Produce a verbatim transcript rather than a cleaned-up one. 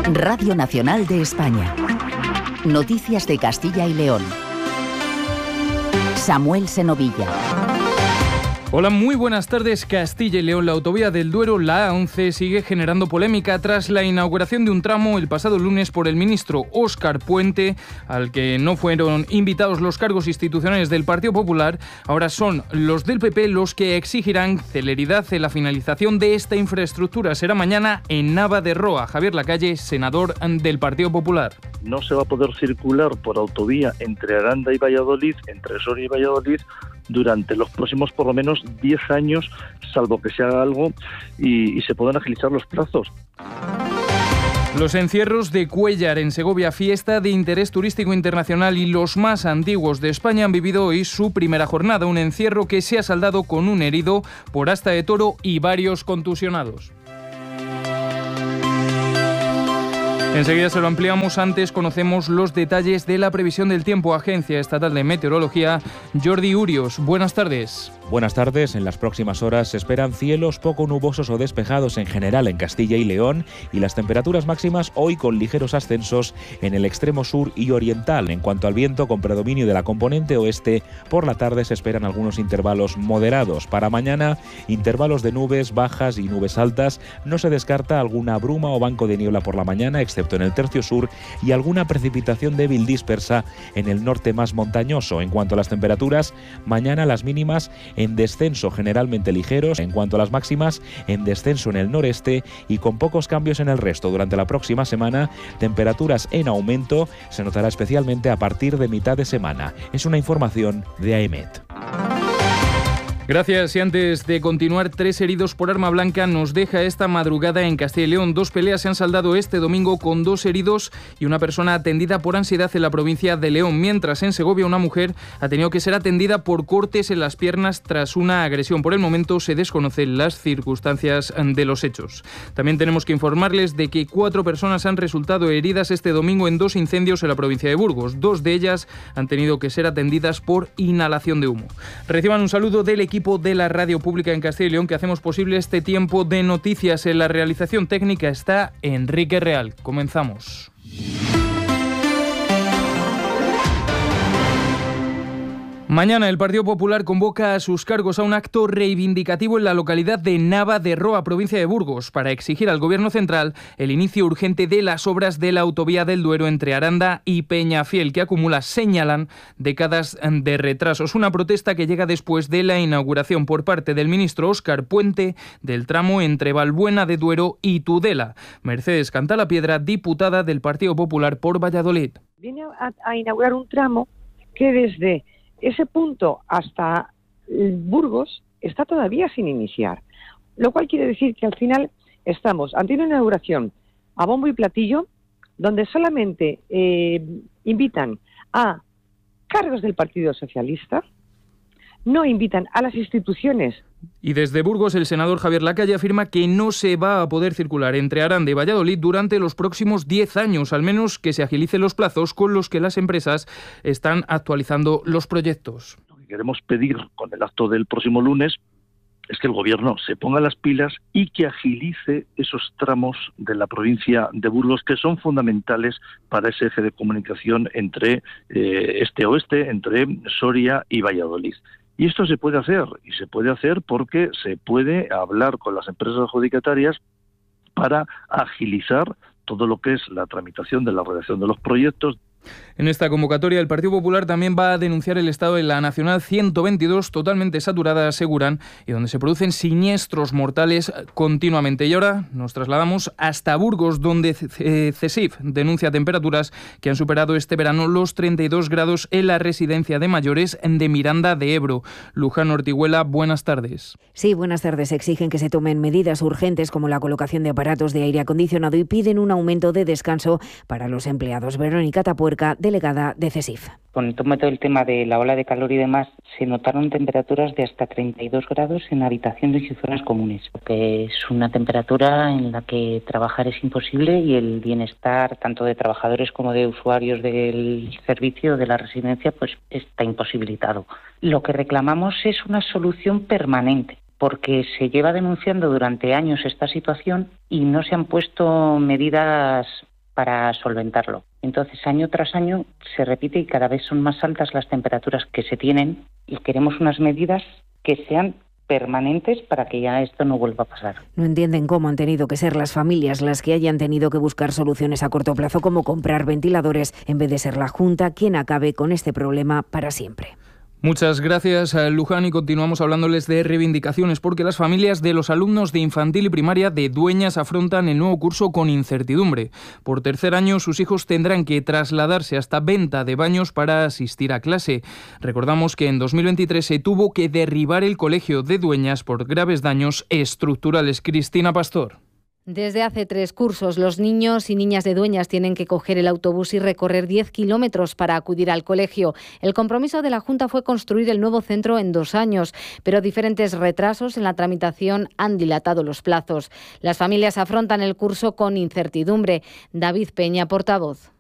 Radio Nacional de España. Noticias de Castilla y León. Samuel Senovilla. Hola, muy buenas tardes. Castilla y León. La autovía del Duero, la A once, sigue generando polémica tras la inauguración de un tramo el pasado lunes por el ministro Óscar Puente, al que no fueron invitados los cargos institucionales del Partido Popular. Ahora son los del P P los que exigirán celeridad en la finalización de esta infraestructura. Será mañana en Nava de Roa. Javier Lacalle, senador del Partido Popular. No se va a poder circular por autovía entre Aranda y Valladolid, entre Soria y Valladolid, durante los próximos por lo menos diez años, salvo que se haga algo y, y se puedan agilizar los plazos. Los encierros de Cuéllar en Segovia, fiesta de interés turístico internacional y los más antiguos de España, han vivido hoy su primera jornada, un encierro que se ha saldado con un herido por asta de toro y varios contusionados. Enseguida se lo ampliamos. Antes conocemos los detalles de la previsión del tiempo. Agencia Estatal de Meteorología, Jordi Urios. Buenas tardes. Buenas tardes. En las próximas horas se esperan cielos poco nubosos o despejados en general en Castilla y León, y las temperaturas máximas hoy con ligeros ascensos en el extremo sur y oriental. En cuanto al viento, con predominio de la componente oeste, por la tarde se esperan algunos intervalos moderados. Para mañana, intervalos de nubes bajas y nubes altas. No se descarta alguna bruma o banco de niebla por la mañana, excepto en el tercio sur, y alguna precipitación débil dispersa en el norte más montañoso. En cuanto a las temperaturas, mañana las mínimas en descenso generalmente ligeros, en cuanto a las máximas en descenso en el noreste y con pocos cambios en el resto. Durante la próxima semana, temperaturas en aumento, se notará especialmente a partir de mitad de semana. Es una información de AEMET. Gracias. Y antes de continuar, tres heridos por arma blanca nos deja esta madrugada en Castilla y León. Dos peleas se han saldado este domingo con dos heridos y una persona atendida por ansiedad en la provincia de León, mientras en Segovia una mujer ha tenido que ser atendida por cortes en las piernas tras una agresión. Por el momento se desconocen las circunstancias de los hechos. También tenemos que informarles de que cuatro personas han resultado heridas este domingo en dos incendios en la provincia de Burgos. Dos de ellas han tenido que ser atendidas por inhalación de humo. Reciban un saludo del equipo de la Radio Pública en Castilla y León, que hacemos posible este tiempo de noticias. En la realización técnica está Enrique Real. Comenzamos. Mañana el Partido Popular convoca a sus cargos a un acto reivindicativo en la localidad de Nava de Roa, provincia de Burgos, para exigir al Gobierno central el inicio urgente de las obras de la autovía del Duero entre Aranda y Peñafiel, que acumula, señalan, décadas de retrasos. Una protesta que llega después de la inauguración por parte del ministro Óscar Puente del tramo entre Valbuena de Duero y Tudela. Mercedes Cantalapiedra, diputada del Partido Popular por Valladolid. Viene a, a inaugurar un tramo que desde ese punto hasta Burgos está todavía sin iniciar, lo cual quiere decir que al final estamos ante una inauguración a bombo y platillo, donde solamente eh, invitan a cargos del Partido Socialista, no invitan a las instituciones. Y desde Burgos, el senador Javier Lacalle afirma que no se va a poder circular entre Aranda y Valladolid durante los próximos diez años, al menos que se agilicen los plazos con los que las empresas están actualizando los proyectos. Lo que queremos pedir con el acto del próximo lunes es que el Gobierno se ponga las pilas y que agilice esos tramos de la provincia de Burgos que son fundamentales para ese eje de comunicación entre eh, este-oeste, entre Soria y Valladolid. Y esto se puede hacer, y se puede hacer porque se puede hablar con las empresas adjudicatarias para agilizar todo lo que es la tramitación de la redacción de los proyectos. En esta convocatoria, el Partido Popular también va a denunciar el estado de la Nacional ciento veintidós, totalmente saturada, aseguran, y donde se producen siniestros mortales continuamente. Y ahora nos trasladamos hasta Burgos, donde CESIF denuncia temperaturas que han superado este verano los treinta y dos grados en la residencia de mayores de Miranda de Ebro. Luján Ortiguela, buenas tardes. Sí, buenas tardes. Exigen que se tomen medidas urgentes como la colocación de aparatos de aire acondicionado y piden un aumento de descanso para los empleados. Verónica Tapuerca, delegada de CESIF. Con todo el tema de la ola de calor y demás, se notaron temperaturas de hasta treinta y dos grados en habitaciones y zonas comunes, que es una temperatura en la que trabajar es imposible y el bienestar tanto de trabajadores como de usuarios del servicio de la residencia pues está imposibilitado. Lo que reclamamos es una solución permanente, porque se lleva denunciando durante años esta situación y no se han puesto medidas para solventarlo. Entonces, año tras año se repite y cada vez son más altas las temperaturas que se tienen y queremos unas medidas que sean permanentes para que ya esto no vuelva a pasar. No entienden cómo han tenido que ser las familias las que hayan tenido que buscar soluciones a corto plazo, como comprar ventiladores, en vez de ser la Junta quien acabe con este problema para siempre. Muchas gracias, Luján, y continuamos hablándoles de reivindicaciones porque las familias de los alumnos de infantil y primaria de Dueñas afrontan el nuevo curso con incertidumbre. Por tercer año, sus hijos tendrán que trasladarse hasta Venta de Baños para asistir a clase. Recordamos que en dos mil veintitrés se tuvo que derribar el colegio de Dueñas por graves daños estructurales. Cristina Pastor. Desde hace tres cursos, los niños y niñas de Dueñas tienen que coger el autobús y recorrer diez kilómetros para acudir al colegio. El compromiso de la Junta fue construir el nuevo centro en dos años, pero diferentes retrasos en la tramitación han dilatado los plazos. Las familias afrontan el curso con incertidumbre. David Peña, portavoz.